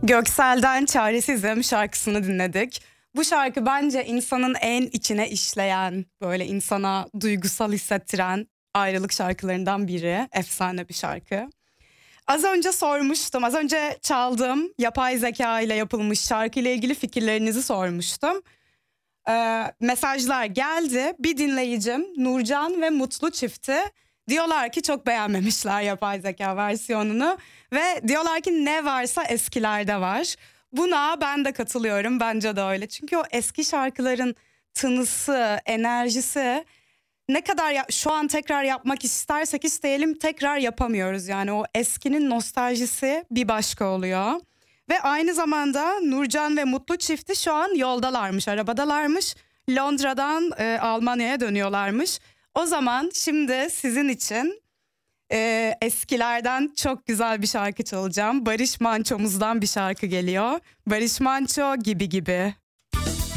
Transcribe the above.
Göksel'den Çaresizim şarkısını dinledik. Bu şarkı bence insanın en içine işleyen, böyle insana duygusal hissettiren ayrılık şarkılarından biri. Efsane bir şarkı. Az önce sormuştum, az önce çaldığım yapay zeka ile yapılmış şarkı ile ilgili fikirlerinizi sormuştum. Mesajlar geldi. Bir dinleyicim Nurcan ve Mutlu çifti diyorlar ki çok beğenmemişler yapay zeka versiyonunu ve diyorlar ki ne varsa eskilerde var. Buna ben de katılıyorum, bence de öyle. Çünkü o eski şarkıların tınısı, enerjisi ne kadar şu an tekrar yapmak istersek isteyelim tekrar yapamıyoruz. Yani o eskinin nostaljisi bir başka oluyor. Ve aynı zamanda Nurcan ve Mutlu çifti şu an yoldalarmış, arabadalarmış. Londra'dan Almanya'ya dönüyorlarmış. O zaman şimdi sizin için eskilerden çok güzel bir şarkı çalacağım. Barış Manço'muzdan bir şarkı geliyor. Barış Manço gibi gibi.